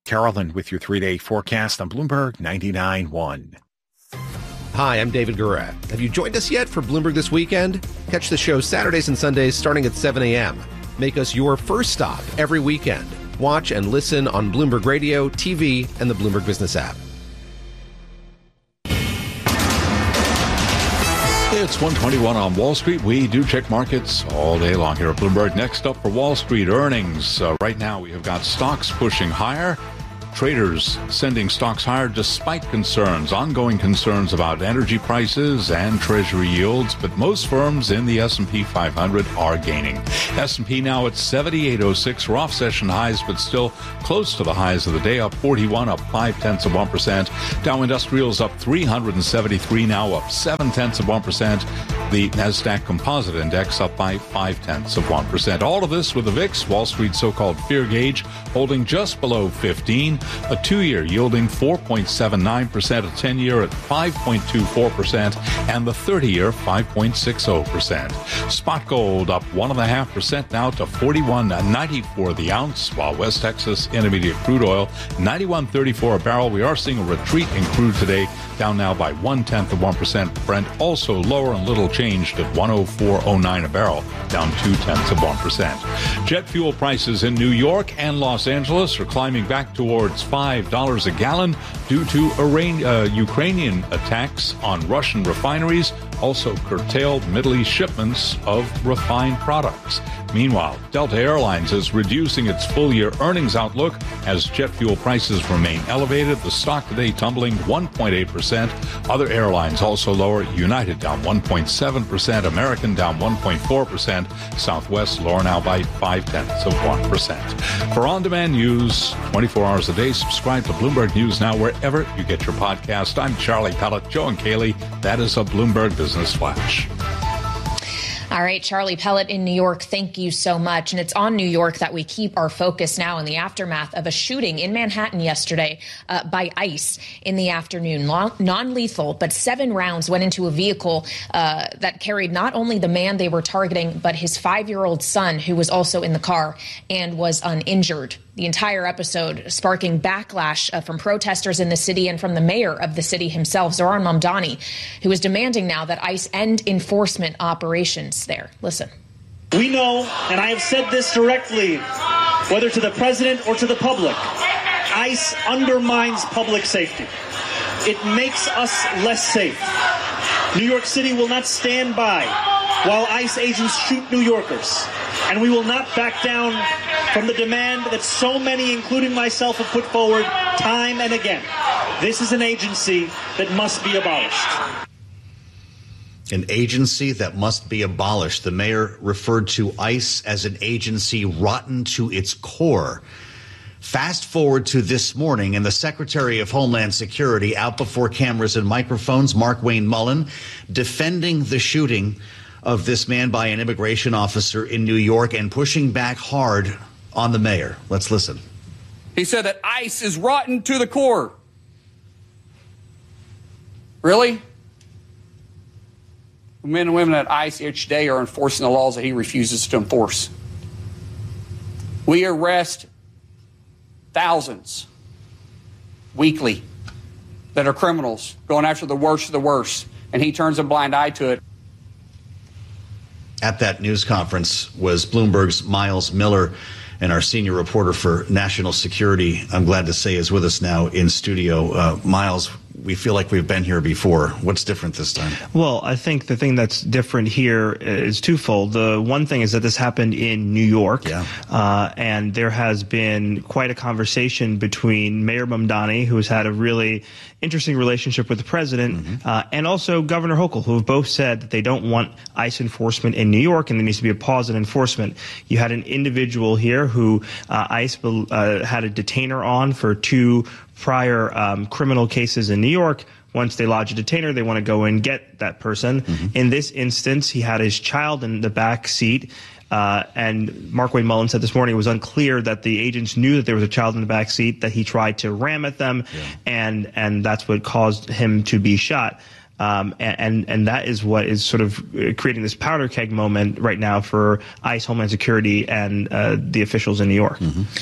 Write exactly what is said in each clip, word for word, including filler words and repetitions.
Carolyn with your three-day forecast on Bloomberg ninety-nine point one. Hi, I'm David Gurat. Have you joined us yet for Bloomberg This Weekend? Catch the show Saturdays and Sundays starting at seven a.m. Make us your first stop every weekend. Watch and listen on Bloomberg Radio, T V, and the Bloomberg Business app. It's one twenty-one on Wall Street. We do check markets all day long here at Bloomberg. Next up for Wall Street earnings. Uh, right now we have got stocks pushing higher. Traders sending stocks higher despite concerns, ongoing concerns about energy prices and treasury yields, but most firms in the S and P five hundred are gaining. S and P now at seventy-eight oh six. We're off session highs, but still close to the highs of the day, up forty-one, up five tenths of one percent. Dow Industrials up three hundred seventy-three, now up seven tenths of one percent. The NASDAQ Composite Index up by five tenths of one percent. All of this with the V I X, Wall Street's so-called fear gauge, holding just below fifteen. A two-year yielding four point seven nine percent, a ten-year at five point two four percent, and the thirty-year five point six zero percent. Spot gold up one point five percent now to forty-one ninety-four the ounce, while West Texas Intermediate crude oil ninety-one thirty-four a barrel. We are seeing a retreat in crude today, down now by one-tenth of one percent. Brent also lower and little changed at one oh four oh nine a barrel, down two-tenths of one percent. Jet fuel prices in New York and Los Angeles are climbing back towards five dollars a gallon due to Iran, uh, Ukrainian attacks on Russian refineries, also curtailed Middle East shipments of refined products. Meanwhile, Delta Airlines is reducing its full-year earnings outlook as jet fuel prices remain elevated. The stock today tumbling one point eight percent. Other airlines also lower. United down one point seven percent. American down one point four percent. Southwest lower now by five tenths of one percent. For on-demand news, twenty-four hours a day, subscribe to Bloomberg News Now wherever you get your podcast. I'm Charlie Pellet, Joe and Kaylee. That is a Bloomberg Business Flash. All right, Charlie Pellet in New York, thank you so much. And it's on New York that we keep our focus now in the aftermath of a shooting in Manhattan yesterday uh, by ICE in the afternoon. Long, non-lethal, but seven rounds went into a vehicle uh, that carried not only the man they were targeting, but his five-year-old son, who was also in the car and was uninjured. The entire episode sparking backlash uh, from protesters in the city and from the mayor of the city himself, Zohran Mamdani, who is demanding now that ICE end enforcement operations there. Listen. We know, and I have said this directly, whether to the president or to the public, ICE undermines public safety. It makes us less safe. New York City will not stand by while ICE agents shoot New Yorkers. And we will not back down from the demand that so many, including myself, have put forward time and again. This is an agency that must be abolished. An agency that must be abolished. The mayor referred to ICE as an agency rotten to its core. Fast forward to this morning, and the Secretary of Homeland Security out before cameras and microphones, Markwayne Mullin, defending the shooting of this man by an immigration officer in New York and pushing back hard on the mayor. Let's listen. He said that ICE is rotten to the core. Really? The men and women at ICE each day are enforcing the laws that he refuses to enforce. We arrest thousands weekly that are criminals, going after the worst of the worst, and he turns a blind eye to it. At that news conference was Bloomberg's Miles Miller, and our senior reporter for national security, I'm glad to say, is with us now in studio. Uh, Miles, we feel like we've been here before. What's different this time? Well, I think the thing that's different here is twofold. The one thing is that this happened in New York, yeah. uh, and there has been quite a conversation between Mayor Mamdani, who has had a really interesting relationship with the president, mm-hmm. uh, and also Governor Hochul, who have both said that they don't want ICE enforcement in New York and there needs to be a pause in enforcement. You had an individual here who uh, ICE uh, had a detainer on for two prior um, criminal cases in New York. Once they lodge a detainer, they want to go and get that person. Mm-hmm. In this instance, he had his child in the back seat. Uh, and Markwayne Mullin said this morning it was unclear that the agents knew that there was a child in the back seat, that he tried to ram at them, yeah. and and that's what caused him to be shot. Um, and, and that is what is sort of creating this powder keg moment right now for ICE, Homeland Security, and uh, the officials in New York. Mm-hmm.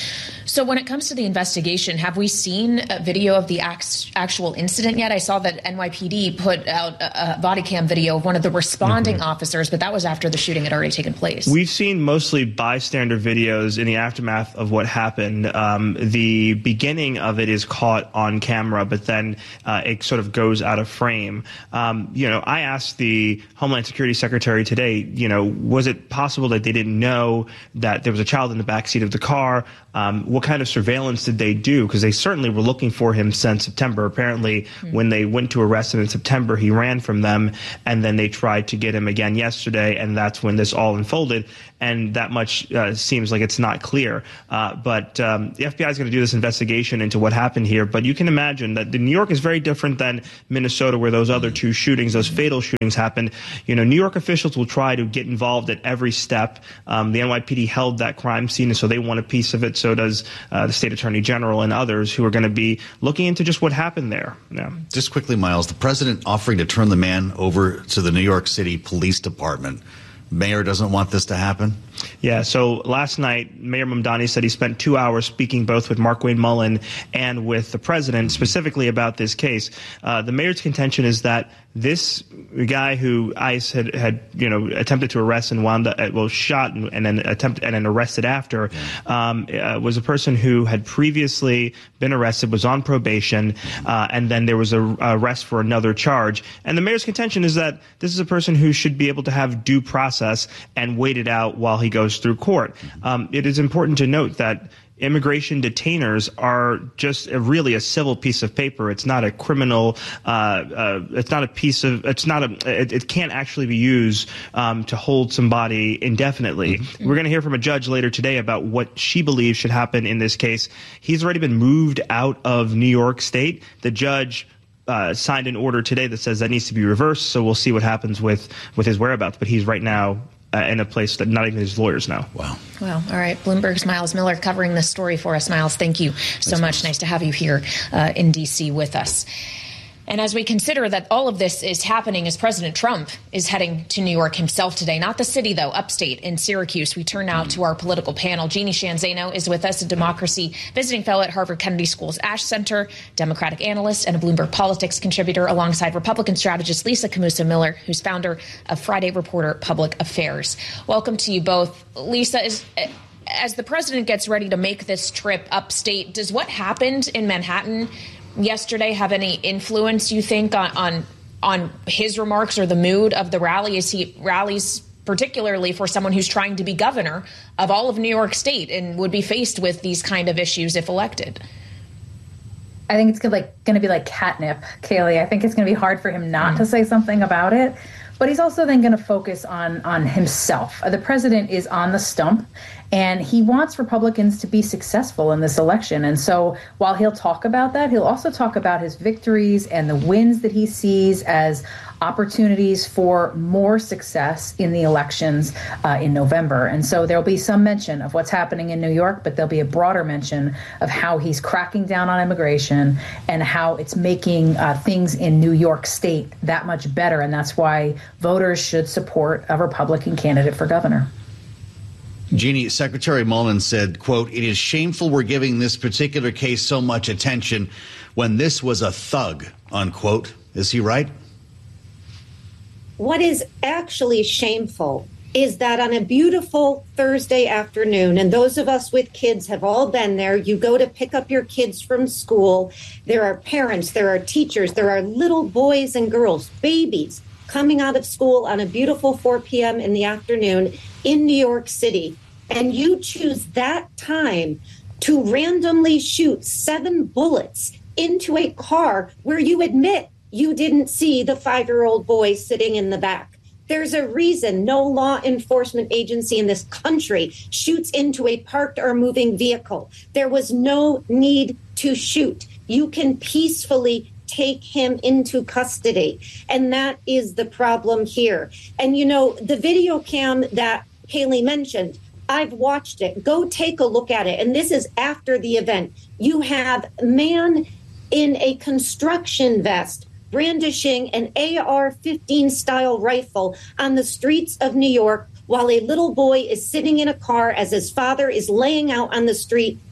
So when it comes to the investigation, have we seen a video of the actual incident yet? I saw that N Y P D put out a, a body cam video of one of the responding mm-hmm. officers, but that was after the shooting had already taken place. We've seen mostly bystander videos in the aftermath of what happened. Um, the beginning of it is caught on camera, but then uh, it sort of goes out of frame. Um, you know, I asked the Homeland Security Secretary today, you know, was it possible that they didn't know that there was a child in the backseat of the car? Um, what kind of surveillance did they do? Because they certainly were looking for him since September. Apparently, mm-hmm. when they went to arrest him in September, he ran from them, and then they tried to get him again yesterday, and that's when this all unfolded. And that much uh, seems like it's not clear. Uh, but um, the F B I is going to do this investigation into what happened here. But you can imagine that the New York is very different than Minnesota, where those other two shootings, those fatal shootings happened. You know, New York officials will try to get involved at every step. Um, the N Y P D held that crime scene, and so they want a piece of it. So does uh, the state attorney general and others who are going to be looking into just what happened there. Yeah. Just quickly, Miles, the president offering to turn the man over to the New York City Police Department. Mayor doesn't want this to happen? Yeah, so last night, Mayor Mamdani said he spent two hours speaking both with Markwayne Mullin and with the president specifically about this case. Uh, the mayor's contention is that this guy who ICE had, had you know, attempted to arrest and wound up, well, shot and, and then attempted and then arrested after, um, uh, was a person who had previously been arrested, was on probation, uh, and then there was a, a arrest for another charge. And the mayor's contention is that this is a person who should be able to have due process and wait it out while he goes through court. Um, it is important to note that immigration detainers are just a, really a civil piece of paper. It's not a criminal. Uh, uh, it's not a piece of. It's not a. It, it can't actually be used um, to hold somebody indefinitely. Mm-hmm. We're going to hear from a judge later today about what she believes should happen in this case. He's already been moved out of New York State. The judge Uh, signed an order today that says that needs to be reversed. So we'll see what happens with, with his whereabouts. But he's right now uh, in a place that not even his lawyers know. Wow. Well, all right. Bloomberg's Miles Miller covering this story for us. Miles, thank you so Thanks, much. Miles. Nice to have you here uh, in D C with us. And as we consider that all of this is happening as President Trump is heading to New York himself today, not the city, though, upstate in Syracuse, we turn now to our political panel. Jeannie Sheehan Zaino is with us, a democracy visiting fellow at Harvard Kennedy School's Ash Center, Democratic analyst, and a Bloomberg Politics contributor, alongside Republican strategist Lisa Camusa Miller, who's founder of Friday Reporter Public Affairs. Welcome to you both. Lisa, is, as the president gets ready to make this trip upstate, does what happened in Manhattan yesterday have any influence, you think, on, on on his remarks or the mood of the rally as he rallies, particularly for someone who's trying to be governor of all of New York State and would be faced with these kind of issues if elected? I think it's good, like going to be like catnip, Kaylee. I think it's going to be hard for him not mm. to say something about it. But he's also then going to focus on on himself. Uh, the president is on the stump, and he wants Republicans to be successful in this election. And so while he'll talk about that, he'll also talk about his victories and the wins that he sees as opportunities for more success in the elections uh, in November. And so there'll be some mention of what's happening in New York, but there'll be a broader mention of how he's cracking down on immigration and how it's making uh, things in New York State that much better. And that's why voters should support a Republican candidate for governor. Jeannie, Secretary Mullin said, quote, "It is shameful we're giving this particular case so much attention when this was a thug," unquote. Is he right? What is actually shameful is that on a beautiful Thursday afternoon, and those of us with kids have all been there, you go to pick up your kids from school. There are parents, there are teachers, there are little boys and girls, babies coming out of school on a beautiful four p.m. in the afternoon in New York City. And you choose that time to randomly shoot seven bullets into a car where you admit you didn't see the five-year-old boy sitting in the back. There's a reason no law enforcement agency in this country shoots into a parked or moving vehicle. There was no need to shoot. You can peacefully take him into custody. And that is the problem here. And, you know, the video cam that Haley mentioned, I've watched it. Go take a look at it. And this is after the event. You have a man in a construction vest brandishing an A R fifteen style rifle on the streets of New York while a little boy is sitting in a car as his father is laying out on the street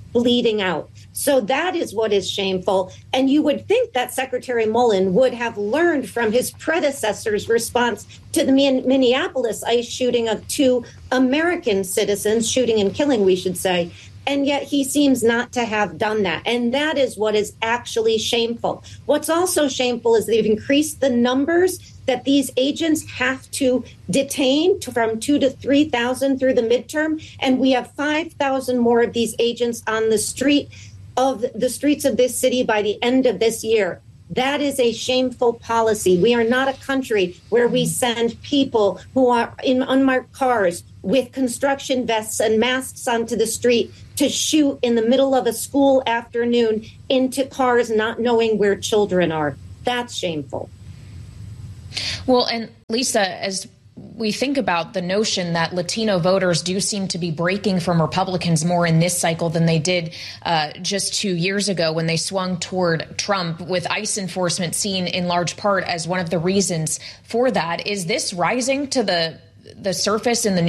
bleeding out. So that is what is shameful. And you would think that Secretary Mullen would have learned from his predecessor's response to the Minneapolis ICE shooting of two American citizens, shooting and killing, we should say. And yet he seems not to have done that. And that is what is actually shameful. What's also shameful is they've increased the numbers that these agents have to detain to, from two to three thousand through the midterm. And we have five thousand more of these agents on the street of the streets of this city by the end of this year. That is a shameful policy. We are not a country where we send people who are in unmarked cars with construction vests and masks onto the street to shoot in the middle of a school afternoon into cars not knowing where children are. That's shameful. Well, and Lisa, as we think about the notion that Latino voters do seem to be breaking from Republicans more in this cycle than they did uh, just two years ago when they swung toward Trump, with ICE enforcement seen in large part as one of the reasons for that. Is this rising to the the surface in the